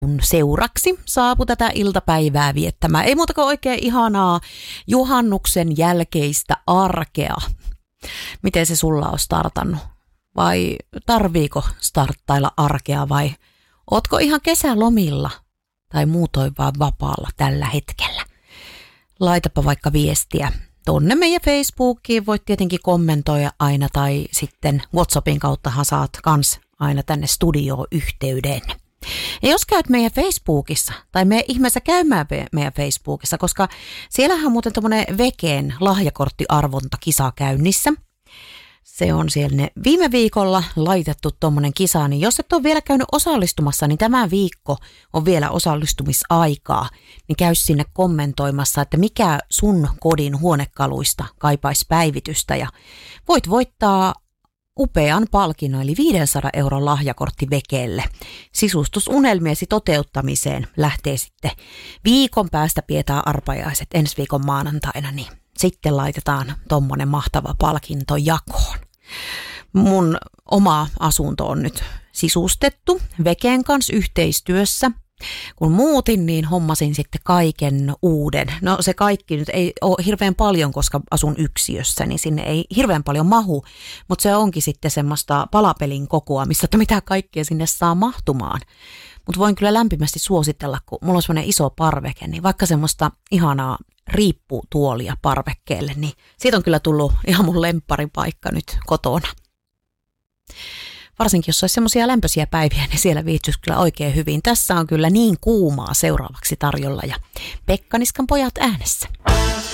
Kun seuraksi saapui tätä iltapäivää viettämään. Ei muuta kuin oikein ihanaa juhannuksen jälkeistä arkea. Miten se sulla on startannut? Vai tarviiko starttailla arkea vai ootko ihan kesälomilla tai muutoin vaan vapaalla tällä hetkellä? Laitapa vaikka viestiä tonne meidän Facebookiin. Voit tietenkin kommentoida aina tai sitten WhatsAppin kauttahan saat kans aina tänne studioon yhteyden. Ja jos käyt meidän Facebookissa, tai me ihmeessä käymään meidän Facebookissa, koska siellähän on muuten tommonen Vekeen lahjakorttiarvontakisa käynnissä. Se on siellä viime viikolla laitettu tommonen kisa, niin jos et ole vielä käynyt osallistumassa, niin tämä viikko on vielä osallistumisaikaa, niin käy sinne kommentoimassa, että mikä sun kodin huonekaluista kaipaisi päivitystä ja voit voittaa upean palkinnon, eli 500 € lahjakortti Vekeelle. Sisustusunelmiesi toteuttamiseen lähtee sitten viikon päästä pidetään arpajaiset ensi viikon maanantaina, niin sitten laitetaan tommonen mahtava palkinto jakoon. Mun oma asunto on nyt sisustettu Vekeen kanssa yhteistyössä. Kun muutin, niin hommasin sitten kaiken uuden. No se kaikki nyt ei ole hirveän paljon, koska asun yksiössä, niin sinne ei hirveän paljon mahu. Mutta se onkin sitten semmoista palapelin kokoamista, että mitä kaikkea sinne saa mahtumaan. Mutta voin kyllä lämpimästi suositella, kun mulla on semmoinen iso parveke, niin vaikka semmoista ihanaa riipputuolia parvekkeelle, niin siitä on kyllä tullut ihan mun lempparipaikka nyt kotona. Varsinkin jos olisi semmoisia lämpöisiä päiviä, niin siellä viihtyisi kyllä oikein hyvin. Tässä on kyllä niin kuumaa seuraavaksi tarjolla ja Pekka Niskan pojat äänessä.